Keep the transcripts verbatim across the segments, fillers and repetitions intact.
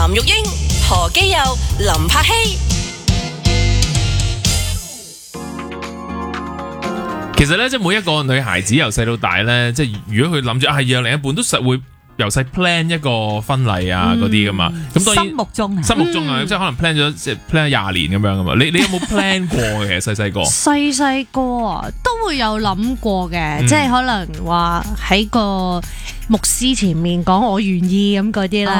譚玉英、何基佑、林柏希。 其實咧，即係每一個女孩子由細到大咧，即係如果佢諗住啊，要有另一半，都實會由細 plan 一個婚禮啊嗰啲噶嘛。咁當然心目中心目中啊，即係可能 plan 咗即係 plan 咗廿年咁樣噶嘛。你你有冇 plan 過嘅？其實細細個細細個啊，都會有諗過嘅，即係可能話喺個牧師前面講我願意咁嗰啲咧。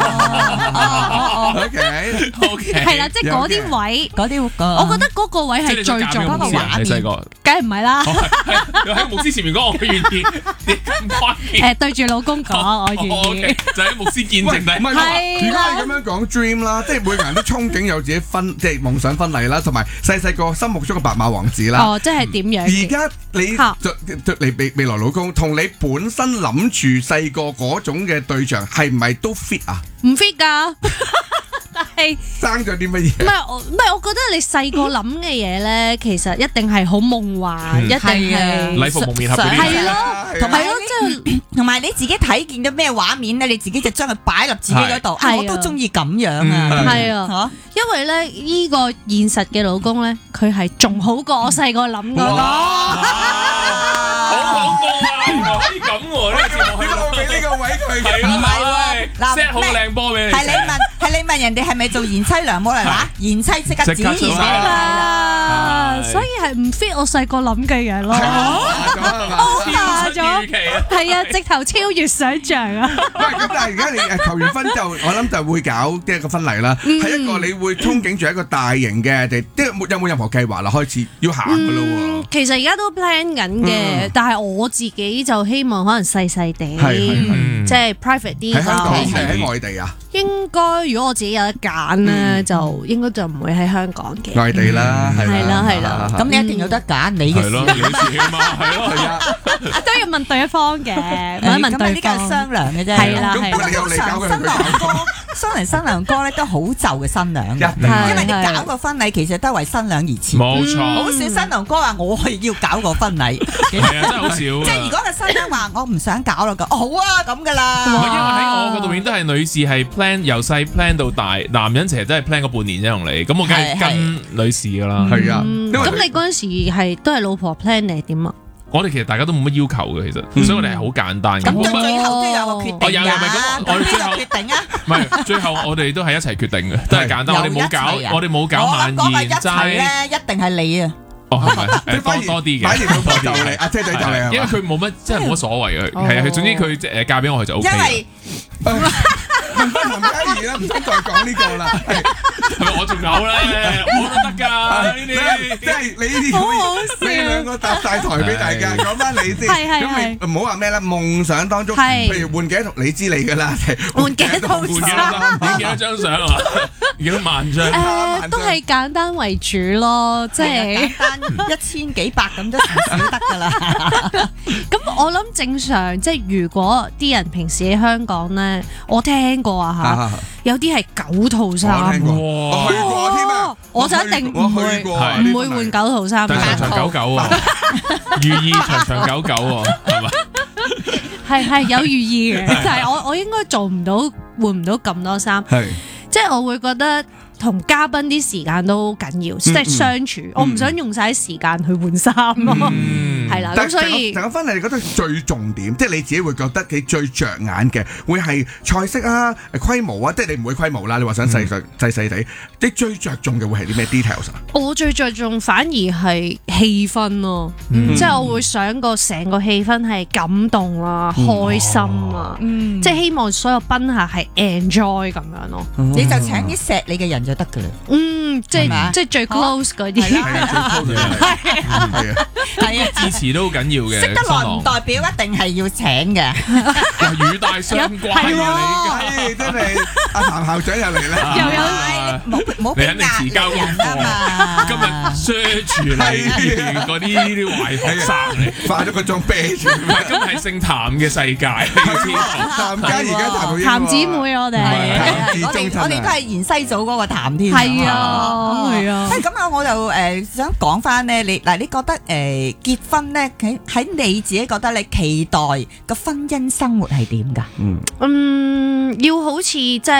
O K O K 係啦，即係嗰啲位， 嗰啲， 我覺得嗰個位係最重嗰個畫你細面， 個梗係唔係啦。 又喺牧師前面講我願意，你咁關鍵。 誒，對住老公講我願意， 就喺牧師見證底。 唔係，如果你咁樣講 dream 啦，即係每個人都憧憬有自己婚，即係夢想婚禮啦，同埋細細個心目中嘅白馬王子啦。 哦，即係點樣？ 而家你就你未未來老公同你本身諗住細個嗰種嘅對象係唔係都 fit 啊？ 唔 fit 㗎，但係爭咗啲乜嘢？ 唔係我唔係，我覺得你細個諗嘅嘢咧，其實一定係好夢幻，一定係禮服蒙面俠嗰啲。 係咯，同埋咯，即係同埋你自己睇見到咩畫面咧，你自己就將佢擺入自己嗰度。 係我都中意咁樣啊， 係啊，因為咧呢個現實嘅老公咧，佢係仲好過我細個諗嗰個。 好恐怖啊！可以咁喎，呢個節目去到俾呢個位佢嘅。 唔係喎嗱 set 好靚波俾你。 係你問，係你問人哋係咪做賢妻良母嚟話？賢妻即刻展現俾你睇啦。 所以係唔 fit 我細個諗嘅嘢咯。 超出預期啊！ 係啊，直頭超越想像啊！ 喂，咁但係而家你誒求完婚就，我諗就會搞即係個婚禮啦，係一個你會憧憬住一個大型嘅，即係有冇任何計劃啦？開始要行㗎咯喎。 其實而家都 plan 緊嘅，但係我自己就希望可能細細地，即係 private 啲。 喺香港定喺外地啊？ 應該如果我自己有得揀咧，就應該就唔會喺香港嘅。 外地啦，係啦係啦。 咁你一定有得揀，你嘅事。 係咯，你嘅事啊嘛，係咯，係啊。 都要問對方嘅，問一問對方。 呢個係商量嘅啫。 係啦， 咁你有你搞嘅新郎哥，新人新娘哥咧都好就嘅新娘嘅，因為你搞個婚禮其實都係為新娘而設。 冇錯。 好少新郎哥話我係要搞個婚禮。 係啊，真係好少。即係如果個新娘話我唔想搞啦，咁好啊咁噶啦。 因為喺我嗰度面都係女士係 plan 由細 plan 到大，男人其實真係 plan 個半年啫同你，咁我梗係跟女士噶啦。 係啊。 咁你嗰陣時係都係老婆 plan 定係點啊？ 我哋其實大家都冇乜要求嘅，其實，所以我哋係好簡單嘅。 咁到最後都有個決定㗎。 我有係咪咁？我哋最後決定啊？ 唔係，最後我哋都係一齊決定嘅，都係簡單。我哋冇搞，我哋冇搞晚宴齋咧，一定係你啊！ 哦，係咪？誒，多多啲嘅， 反而佢多就你，阿姐仔就你係。 因為佢冇乜，真係冇乜所謂嘅，係啊，佢總之佢誒嫁俾我佢就 O K。 因為問翻林嘉怡啦，唔使再講呢個啦。 係咪我仲有咧？我都得㗎呢啲， 即係你呢啲咁嘅，你兩個搭晒台俾大家，講翻你先。咁你唔好話咩啦，夢想當中，譬如換幾多圖，你知你㗎啦， 換幾多換幾多張？換幾多張相啊？幾多萬張？ 誒，都係簡單為主咯，即係簡單一千幾百咁都唔少得㗎啦。 咁我諗正常，即係如果啲人平時喺香港咧，我聽過啊嚇，有啲係九套衫。 我聽過，我去過添啊！ 我就一定唔會唔會換九套衫。 但係長長久久啊，寓意長長久久喎，係咪？ 係係有寓意嘅，但係我我應該做唔到換唔到咁多衫。 係， 即係我會覺得。同嘉賓啲時間都緊要，即係相處。我唔想用晒啲時間去換衫咯，係啦。咁所以， 成個婚禮你覺得最重點，即係你自己會覺得你最着眼嘅，會係菜式啊、規模啊，即係你唔會規模啦。你話想細細細細地，你最着重嘅會係啲咩 details 啊？ 我最着重反而係氣氛咯，即係我會想個成個氣氛係感動啊、開心啊，即係希望所有賓客係 enjoy 咁樣咯。 你就請啲錫你嘅人就得噶啦， 嗯，即係即係最 close 嗰啲， 係啊，最 close 係啊， 係啊， 支持都好緊要嘅。 識得來唔代表一定係要請嘅， 語帶相關嘅你， 真係阿譚校長又嚟啦， 又有冇冇俾壓力人啊嘛， 今日 search 你嗰啲啲壞學生嚟， 化咗個妝啤住， 唔係今日係姓譚嘅世界， 譚家而家譚到譚姊妹我哋， 我哋我哋都係延西組嗰個譚。 係啊，係啊。 咁啊，我就誒想講翻咧，你嗱，你覺得誒結婚咧喺喺你自己覺得你期待個婚姻生活係點㗎？ 嗯，要好似即係。